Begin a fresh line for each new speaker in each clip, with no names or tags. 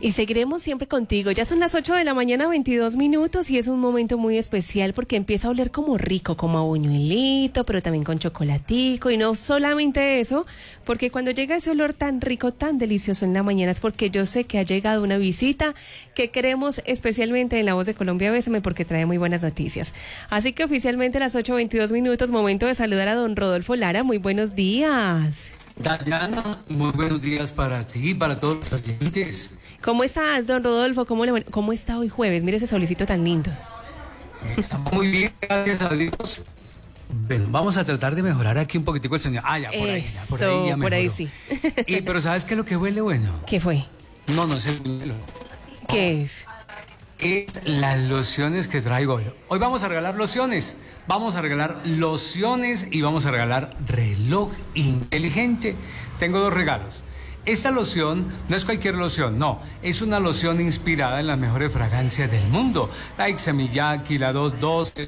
Y seguiremos siempre contigo. Ya son las 8 de la mañana, 22 minutos, y es un momento muy especial porque empieza a oler como rico, como a buñuelito, pero también con chocolatico. Y no solamente eso, porque cuando llega ese olor tan rico, tan delicioso en la mañana, es porque yo sé que ha llegado una visita que queremos especialmente en La Voz de Colombia. Bésame, porque trae muy buenas noticias. Así que oficialmente a las 8:22 minutos, momento de saludar a don Rodolfo Lara. Muy buenos días.
Dayana, muy buenos días para ti y para todos los oyentes.
¿Cómo estás, don Rodolfo? ¿Cómo está hoy jueves? Mire ese solecito tan lindo.
Sí, estamos muy bien, gracias a Dios. Bueno, vamos a tratar de mejorar aquí un poquitico el sonido. Ah, ya, por ahí, ya, por ahí ya mejoró.
Por ahí sí.
Pero ¿sabes qué es lo que huele bueno?
¿Qué fue?
No es el buñuelo.
¿Qué es?
Es las lociones que traigo hoy. Hoy vamos a regalar lociones. Vamos a regalar lociones y vamos a regalar reloj inteligente. Tengo dos regalos. Esta loción no es cualquier loción, no. Es una loción inspirada en las mejores fragancias del mundo. La Ixamiyaki, la 212,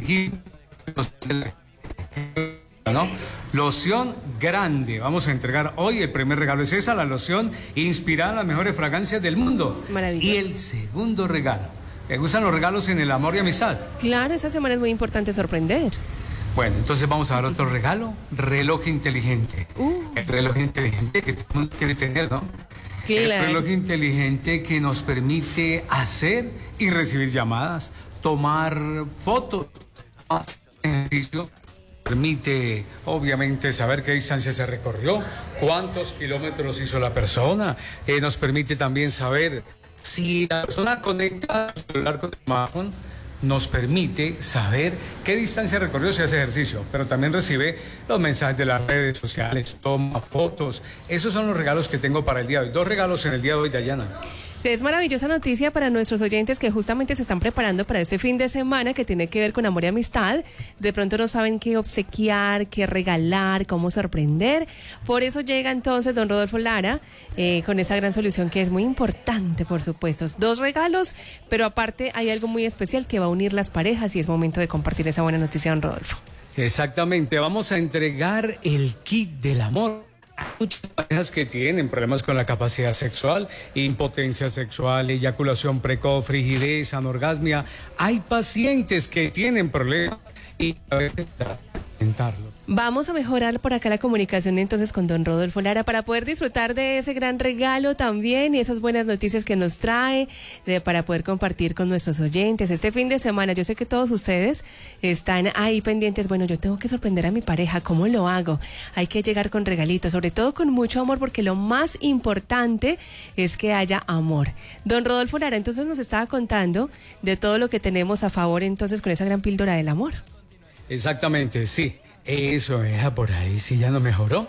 ¿no? Loción grande. Vamos a entregar hoy, el primer regalo es esa, la loción inspirada en las mejores fragancias del mundo.
Maravilloso.
Y el segundo regalo. ¿Te gustan los regalos en el amor y amistad?
Claro, esta semana es muy importante sorprender.
Bueno, entonces vamos a dar otro regalo, reloj inteligente. El reloj inteligente que todo el mundo quiere tener, ¿no?
Claro.
El reloj inteligente que nos permite hacer y recibir llamadas, tomar fotos, hacer ejercicio. Permite, obviamente, saber qué distancia se recorrió, cuántos kilómetros hizo la persona. Nos permite también saber si la persona conecta su celular con el smartphone, nos permite saber qué distancia recorrió si hace ejercicio, pero también recibe los mensajes de las redes sociales, toma fotos. Esos son los regalos que tengo para el día de hoy. 2 regalos en el día de hoy, Dayana.
Es maravillosa noticia para nuestros oyentes que justamente se están preparando para este fin de semana que tiene que ver con amor y amistad. De pronto no saben qué obsequiar, qué regalar, cómo sorprender. Por eso llega entonces don Rodolfo Lara con esa gran solución que es muy importante, por supuesto. 2 regalos, pero aparte hay algo muy especial que va a unir las parejas y es momento de compartir esa buena noticia, don Rodolfo.
Exactamente, vamos a entregar el kit del amor. Hay muchas parejas que tienen problemas con la capacidad sexual, impotencia sexual, eyaculación precoz, frigidez, anorgasmia. Hay pacientes que tienen problemas y a veces intentarlo.
Vamos a mejorar por acá la comunicación entonces con don Rodolfo Lara para poder disfrutar de ese gran regalo también y esas buenas noticias que nos trae para poder compartir con nuestros oyentes este fin de semana. Yo sé que todos ustedes están ahí pendientes. Bueno, yo tengo que sorprender a mi pareja, ¿cómo lo hago? Hay que llegar con regalitos, sobre todo con mucho amor, porque lo más importante es que haya amor. Don Rodolfo Lara entonces nos estaba contando de todo lo que tenemos a favor entonces con esa gran píldora del amor.
Exactamente, sí. Eso, por ahí sí ya no mejoró.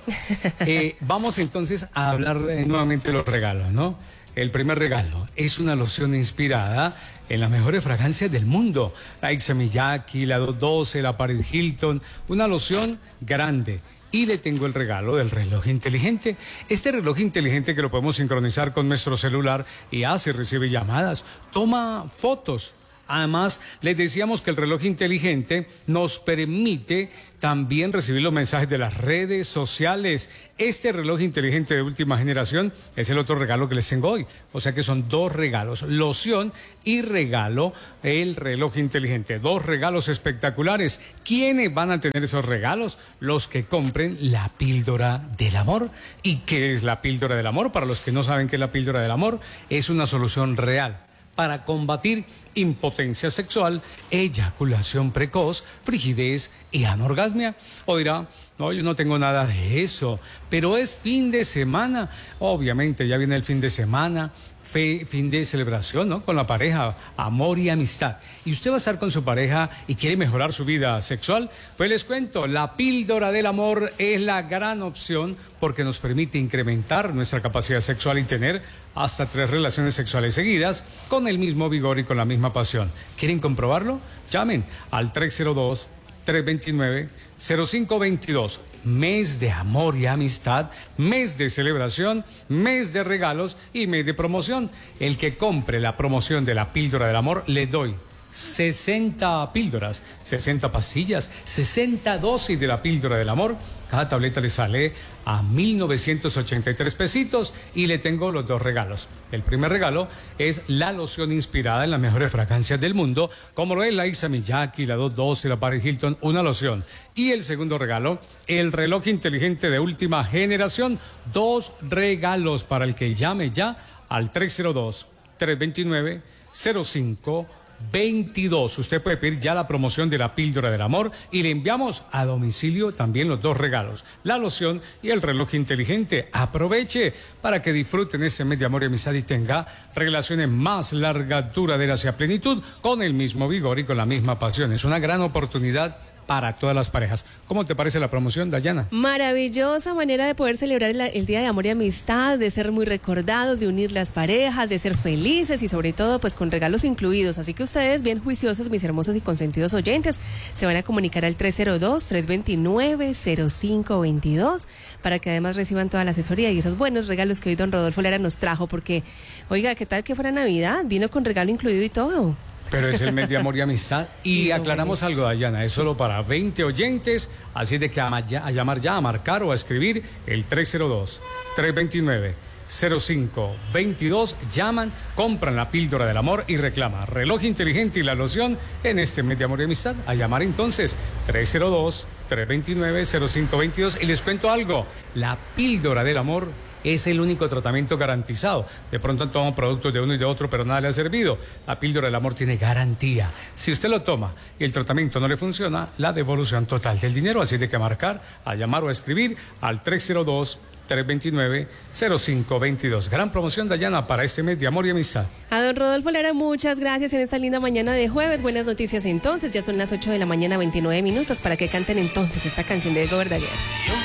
Vamos entonces a hablar nuevamente de los regalos, ¿no? El primer regalo es una loción inspirada en las mejores fragancias del mundo. La Ixamiyaki, la 212, la Paris Hilton, una loción grande. Y le tengo el regalo del reloj inteligente. Este reloj inteligente que lo podemos sincronizar con nuestro celular y hace, recibe llamadas, toma fotos. Además, les decíamos que el reloj inteligente nos permite también recibir los mensajes de las redes sociales. Este reloj inteligente de última generación es el otro regalo que les tengo hoy. O sea que son 2 regalos, loción y regalo, el reloj inteligente. 2 regalos espectaculares. ¿Quiénes van a tener esos regalos? Los que compren la píldora del amor. ¿Y qué es la píldora del amor? Para los que no saben qué es la píldora del amor, es una solución real para combatir impotencia sexual, eyaculación precoz, frigidez y anorgasmia. O dirá, no, yo no tengo nada de eso, pero es fin de semana. Obviamente ya viene el fin de semana, fin de celebración, ¿no? Con la pareja, amor y amistad. Y usted va a estar con su pareja y quiere mejorar su vida sexual, pues les cuento, la píldora del amor es la gran opción porque nos permite incrementar nuestra capacidad sexual y tener hasta 3 relaciones sexuales seguidas con el mismo vigor y con la misma pasión. ¿Quieren comprobarlo? Llamen al 302-329-0522. Mes de amor y amistad, mes de celebración, mes de regalos y mes de promoción. El que compre la promoción de la píldora del amor, le doy 60 píldoras, 60 pastillas, 60 dosis de la píldora del amor. Cada tableta le sale a 1.983 pesitos y le tengo los dos regalos. El primer regalo es la loción inspirada en las mejores fragancias del mundo, como lo es la Issa Miyake, la 212 y la Paris Hilton, una loción. Y el segundo regalo, el reloj inteligente de última generación, 2 regalos para el que llame ya al 302-329-0522. Usted puede pedir ya la promoción de la píldora del amor y le enviamos a domicilio también los 2 regalos, la loción y el reloj inteligente. Aproveche para que disfruten este mes de amor y amistad y tenga relaciones más largas, duraderas y a plenitud, con el mismo vigor y con la misma pasión. Es una gran oportunidad para todas las parejas. ¿Cómo te parece la promoción, Dayana?
Maravillosa manera de poder celebrar el Día de Amor y Amistad, de ser muy recordados, de unir las parejas, de ser felices y sobre todo pues con regalos incluidos. Así que ustedes, bien juiciosos, mis hermosos y consentidos oyentes, se van a comunicar al 302-329-0522 para que además reciban toda la asesoría y esos buenos regalos que hoy don Rodolfo Lara nos trajo, porque, oiga, ¿qué tal que fuera Navidad? Vino con regalo incluido y todo.
Pero es el mes de amor y amistad. Y aclaramos algo, Dayana, es solo para 20 oyentes, así de que a llamar ya, a marcar o a escribir el 302-329-0522. Llaman, compran la píldora del amor y reclaman reloj inteligente y la loción en este mes de amor y amistad. A llamar entonces 302-329-0522. Y les cuento algo, la píldora del amor es el único tratamiento garantizado. De pronto toman productos de uno y de otro, pero nada le ha servido. La píldora del amor tiene garantía. Si usted lo toma y el tratamiento no le funciona, la devolución total del dinero. Así de que marcar, a llamar o a escribir al 302-329-0522. Gran promoción, Dayana, para este mes de amor y amistad.
A don Rodolfo Lara, muchas gracias en esta linda mañana de jueves. Buenas noticias entonces. Ya son las 8 de la mañana, 29 minutos, para que canten entonces esta canción de Diego Verdaguer.